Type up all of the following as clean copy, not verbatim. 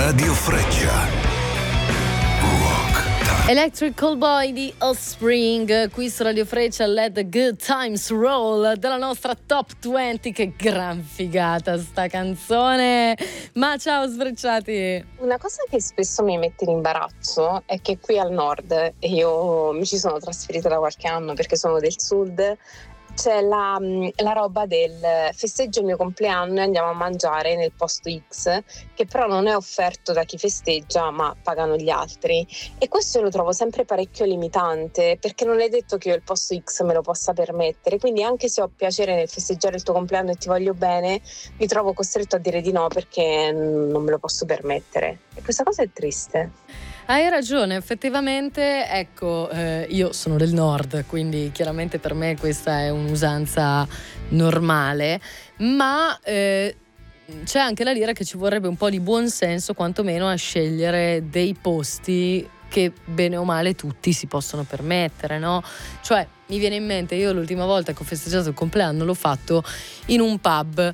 Radio Freccia. Electric Callboy di Offspring, qui su Radio Freccia. Let the good times roll della nostra top 20. Che gran figata sta canzone. Ma ciao sfrecciati. Una cosa che spesso mi mette in imbarazzo è che qui al nord, io mi ci sono trasferita da qualche anno perché sono del sud, c'è la roba del festeggio il mio compleanno e andiamo a mangiare nel posto X, che però non è offerto da chi festeggia ma pagano gli altri, e questo lo trovo sempre parecchio limitante, perché non è detto che io il posto X me lo possa permettere, quindi anche se ho piacere nel festeggiare il tuo compleanno e ti voglio bene, mi trovo costretto a dire di no perché non me lo posso permettere, e questa cosa è triste. Hai ragione, effettivamente, ecco, io sono del nord, quindi chiaramente per me questa è un'usanza normale, ma c'è anche da dire che ci vorrebbe un po' di buonsenso quantomeno a scegliere dei posti che bene o male tutti si possono permettere, no? Cioè, mi viene in mente, io l'ultima volta che ho festeggiato il compleanno l'ho fatto in un pub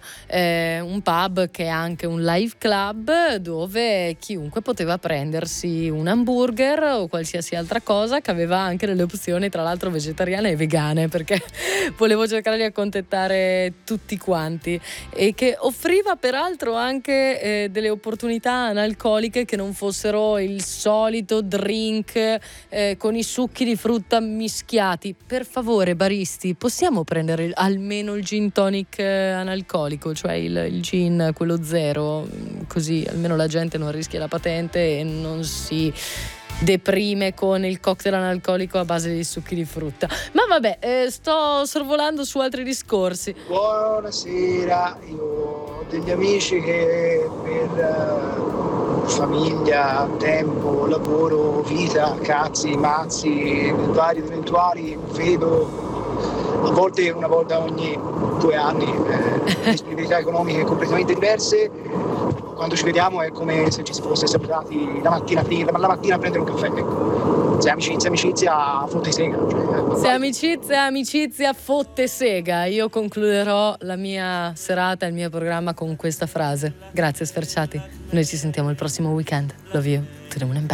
che è anche un live club, dove chiunque poteva prendersi un hamburger o qualsiasi altra cosa, che aveva anche delle opzioni tra l'altro vegetariane e vegane, perché volevo cercare di accontentare tutti quanti, e che offriva peraltro anche delle opportunità analcoliche che non fossero il solito drink con i succhi di frutta mischiati. Per favore, baristi, possiamo prendere almeno il gin tonic analcolico, cioè il gin, quello zero, così almeno la gente non rischia la patente e non si deprime con il cocktail analcolico a base di succhi di frutta. Ma vabbè, sto sorvolando su altri discorsi. Buonasera, io ho degli amici che per famiglia, tempo, lavoro, vita, cazzi, mazzi, vari ed eventuali, vedo a volte una volta ogni 2 anni, disponibilità economiche completamente diverse. Quando ci vediamo è come se ci si fosse salutati la mattina a prendere un caffè, ecco. Se amicizia fotte sega, Se amicizia fotte sega. Io concluderò la mia serata, il mio programma con questa frase. Grazie sferciati, noi ci sentiamo il prossimo weekend. Love you to the moon and back.